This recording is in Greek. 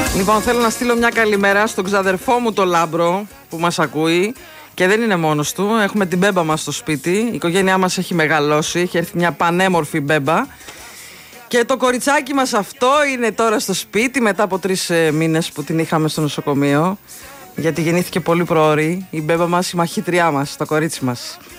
Λοιπόν, θέλω να στείλω μια καλημέρα στον ξαδερφό μου το Λάμπρο που μας ακούει και δεν είναι μόνος του. Έχουμε την μπέμπα μας στο σπίτι. Η οικογένειά μας έχει μεγαλώσει. Έχει έρθει μια πανέμορφη μπέμπα. Και το κοριτσάκι μας αυτό είναι τώρα στο σπίτι μετά από 3 μήνες που την είχαμε στο νοσοκομείο. Γιατί γεννήθηκε πολύ προωρή. Η μπέμπα μας, η μαχήτριά μας, το κορίτσι μας.